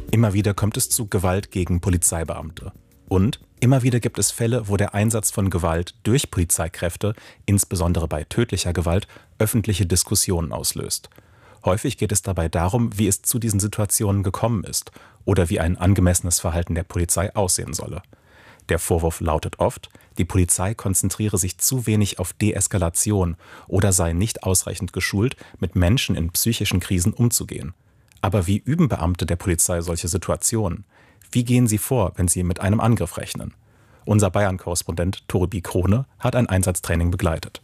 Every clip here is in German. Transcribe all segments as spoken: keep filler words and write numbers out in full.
Immer wieder kommt es zu Gewalt gegen Polizeibeamte. Und immer wieder gibt es Fälle, wo der Einsatz von Gewalt durch Polizeikräfte, insbesondere bei tödlicher Gewalt, öffentliche Diskussionen auslöst. Häufig geht es dabei darum, wie es zu diesen Situationen gekommen ist oder wie ein angemessenes Verhalten der Polizei aussehen solle. Der Vorwurf lautet oft, die Polizei konzentriere sich zu wenig auf Deeskalation oder sei nicht ausreichend geschult, mit Menschen in psychischen Krisen umzugehen. Aber wie üben Beamte der Polizei solche Situationen? Wie gehen sie vor, wenn sie mit einem Angriff rechnen? Unser Bayern-Korrespondent Tobi Krone hat ein Einsatztraining begleitet.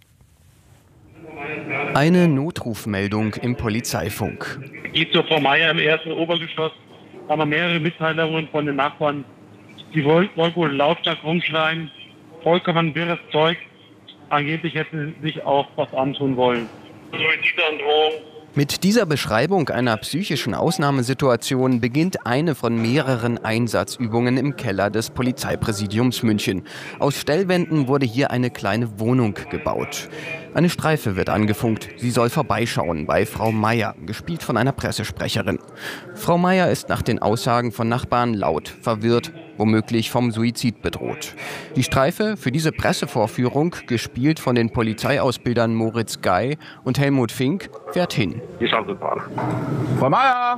Eine Notrufmeldung im Polizeifunk. Geht zur Frau Meier im ersten Obergeschoss. Da haben wir mehrere Mitteilungen von den Nachbarn. Die wollten wohl lautstark rumschreien. Vollkommen wirres Zeug. Angeblich hätten sie sich auch was antun wollen. Suizidandrohung. Mit dieser Beschreibung einer psychischen Ausnahmesituation beginnt eine von mehreren Einsatzübungen im Keller des Polizeipräsidiums München. Aus Stellwänden wurde hier eine kleine Wohnung gebaut. Eine Streife wird angefunkt. Sie soll vorbeischauen bei Frau Meier, gespielt von einer Pressesprecherin. Frau Meier ist nach den Aussagen von Nachbarn laut, verwirrt, womöglich vom Suizid bedroht. Die Streife für diese Pressevorführung, gespielt von den Polizeiausbildern Moritz Gey und Helmut Fink, fährt hin. Frau Meier!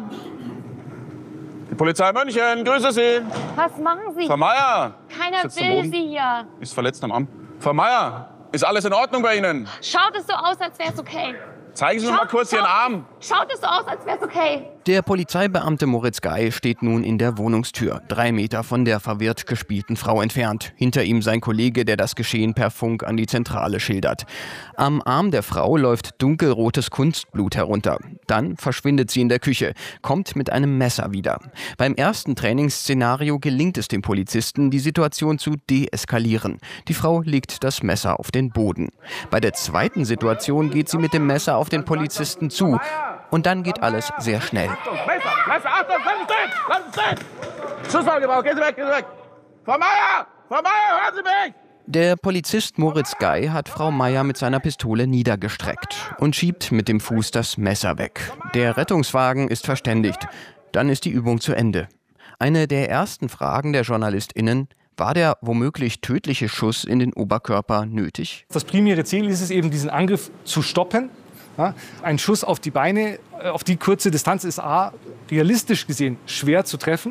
Die Polizei München, grüße Sie! Was machen Sie? Frau Meier! Keiner will Sie hier. Ist verletzt am Arm. Frau Meier, ist alles in Ordnung bei Ihnen? Schaut es so aus, als wäre es okay. Zeigen Sie mir mal kurz schaut, Ihren Arm. Schaut es so aus, als wäre es okay. Der Polizeibeamte Moritz Gey steht nun in der Wohnungstür, drei Meter von der verwirrt gespielten Frau entfernt. Hinter ihm sein Kollege, der das Geschehen per Funk an die Zentrale schildert. Am Arm der Frau läuft dunkelrotes Kunstblut herunter. Dann verschwindet sie in der Küche, kommt mit einem Messer wieder. Beim ersten Trainingsszenario gelingt es dem Polizisten, die Situation zu deeskalieren. Die Frau legt das Messer auf den Boden. Bei der zweiten Situation geht sie mit dem Messer auf den Polizisten zu. Und dann geht alles sehr schnell. Achtung, Messer, Messer, Achtung, lass es stehen, lass es stehen. Schusswaffe gebraucht, gehen Sie weg, gehen Sie weg. Frau Meier, Frau Meier, hören Sie mich. Der Polizist Moritz Gey hat Frau Meier mit seiner Pistole niedergestreckt und schiebt mit dem Fuß das Messer weg. Der Rettungswagen ist verständigt. Dann ist die Übung zu Ende. Eine der ersten Fragen der JournalistInnen: War der womöglich tödliche Schuss in den Oberkörper nötig? Das primäre Ziel ist es eben, diesen Angriff zu stoppen. Ja, ein Schuss auf die Beine, auf die kurze Distanz ist A, realistisch gesehen schwer zu treffen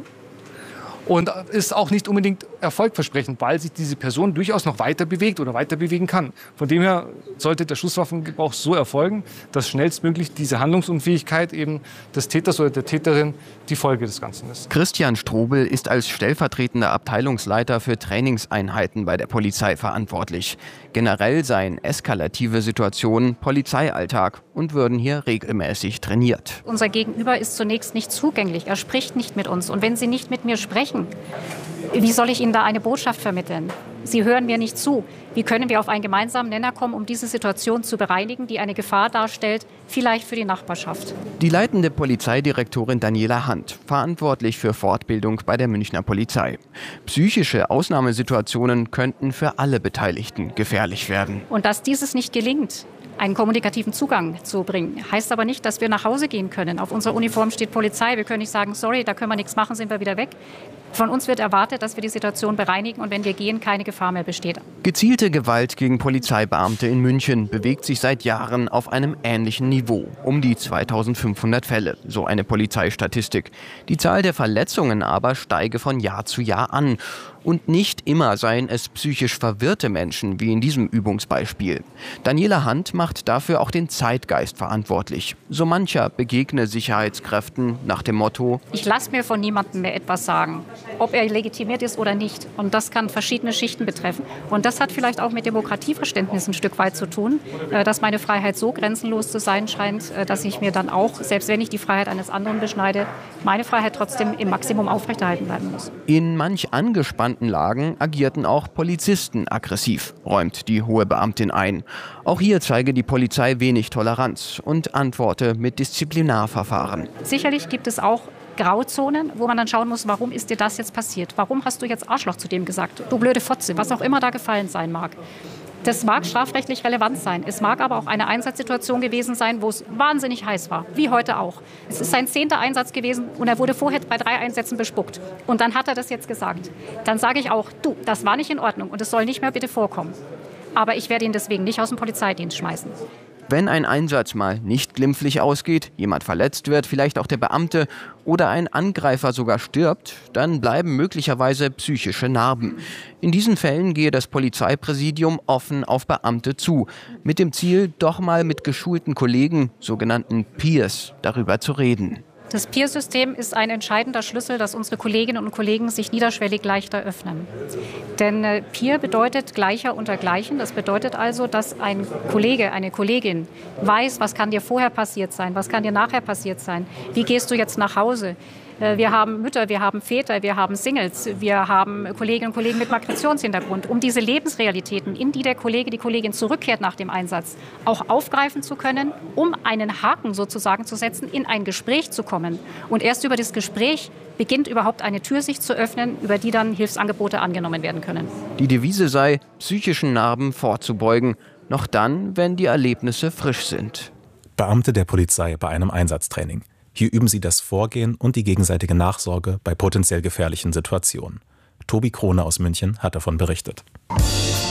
und ist auch nicht unbedingt erfolgversprechend, weil sich diese Person durchaus noch weiter bewegt oder weiter bewegen kann. Von dem her sollte der Schusswaffengebrauch so erfolgen, dass schnellstmöglich diese Handlungsunfähigkeit eben des Täters oder der Täterin die Folge des Ganzen ist. Christian Strobel ist als stellvertretender Abteilungsleiter für Trainingseinheiten bei der Polizei verantwortlich. Generell seien eskalative Situationen Polizeialltag und würden hier regelmäßig trainiert. Unser Gegenüber ist zunächst nicht zugänglich. Er spricht nicht mit uns. Und wenn Sie nicht mit mir sprechen, wie soll ich Ihnen da eine Botschaft vermitteln? Sie hören mir nicht zu. Wie können wir auf einen gemeinsamen Nenner kommen, um diese Situation zu bereinigen, die eine Gefahr darstellt, vielleicht für die Nachbarschaft? Die leitende Polizeidirektorin Daniela Hand, verantwortlich für Fortbildung bei der Münchner Polizei. Psychische Ausnahmesituationen könnten für alle Beteiligten gefährlich werden. Und dass dieses nicht gelingt, einen kommunikativen Zugang zu bringen, heißt aber nicht, dass wir nach Hause gehen können. Auf unserer Uniform steht Polizei. Wir können nicht sagen, sorry, da können wir nichts machen, sind wir wieder weg. Von uns wird erwartet, dass wir die Situation bereinigen und wenn wir gehen, keine Gefahr mehr besteht. Gezielte Gewalt gegen Polizeibeamte in München bewegt sich seit Jahren auf einem ähnlichen Niveau. Um die zweitausendfünfhundert Fälle, so eine Polizeistatistik. Die Zahl der Verletzungen aber steige von Jahr zu Jahr an. Und nicht immer seien es psychisch verwirrte Menschen, wie in diesem Übungsbeispiel. Daniela Hand macht dafür auch den Zeitgeist verantwortlich. So mancher begegne Sicherheitskräften nach dem Motto: Ich lasse mir von niemandem mehr etwas sagen, ob er legitimiert ist oder nicht. Und das kann verschiedene Schichten betreffen. Und das hat vielleicht auch mit Demokratieverständnis ein Stück weit zu tun, dass meine Freiheit so grenzenlos zu sein scheint, dass ich mir dann auch, selbst wenn ich die Freiheit eines anderen beschneide, meine Freiheit trotzdem im Maximum aufrechterhalten bleiben muss. In manch angespannten Lagen agierten auch Polizisten aggressiv, räumt die hohe Beamtin ein. Auch hier zeige die Polizei wenig Toleranz und antworte mit Disziplinarverfahren. Sicherlich gibt es auch Grauzonen, wo man dann schauen muss, warum ist dir das jetzt passiert? Warum hast du jetzt Arschloch zu dem gesagt? Du blöde Fotze, was auch immer da gefallen sein mag. Das mag strafrechtlich relevant sein. Es mag aber auch eine Einsatzsituation gewesen sein, wo es wahnsinnig heiß war, wie heute auch. Es ist sein zehnter Einsatz gewesen und er wurde vorher bei drei Einsätzen bespuckt. Und dann hat er das jetzt gesagt. Dann sage ich auch, du, das war nicht in Ordnung und es soll nicht mehr bitte vorkommen. Aber ich werde ihn deswegen nicht aus dem Polizeidienst schmeißen. Wenn ein Einsatz mal nicht glimpflich ausgeht, jemand verletzt wird, vielleicht auch der Beamte oder ein Angreifer sogar stirbt, dann bleiben möglicherweise psychische Narben. In diesen Fällen gehe das Polizeipräsidium offen auf Beamte zu, mit dem Ziel, doch mal mit geschulten Kollegen, sogenannten Peers, darüber zu reden. Das Peer-System ist ein entscheidender Schlüssel, dass unsere Kolleginnen und Kollegen sich niederschwellig leichter öffnen. Denn äh, Peer bedeutet Gleicher unter Gleichen. Das bedeutet also, dass ein Kollege, eine Kollegin weiß, was kann dir vorher passiert sein, was kann dir nachher passiert sein, wie gehst du jetzt nach Hause. Wir haben Mütter, wir haben Väter, wir haben Singles, wir haben Kolleginnen und Kollegen mit Migrationshintergrund. Um diese Lebensrealitäten, in die der Kollege, die Kollegin zurückkehrt nach dem Einsatz, auch aufgreifen zu können, um einen Haken sozusagen zu setzen, in ein Gespräch zu kommen. Und erst über das Gespräch beginnt überhaupt eine Tür sich zu öffnen, über die dann Hilfsangebote angenommen werden können. Die Devise sei, psychischen Narben vorzubeugen, noch dann, wenn die Erlebnisse frisch sind. Beamte der Polizei bei einem Einsatztraining. Hier üben sie das Vorgehen und die gegenseitige Nachsorge bei potenziell gefährlichen Situationen. Tobi Krone aus München hat davon berichtet.